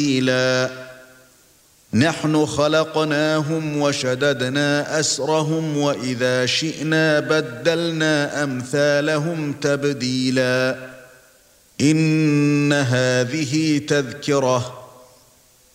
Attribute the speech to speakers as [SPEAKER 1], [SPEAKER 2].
[SPEAKER 1] نحن خلقناهم وشددنا أسرهم وإذا شئنا بدلنا أمثالهم تبديلا إن هذه تذكرة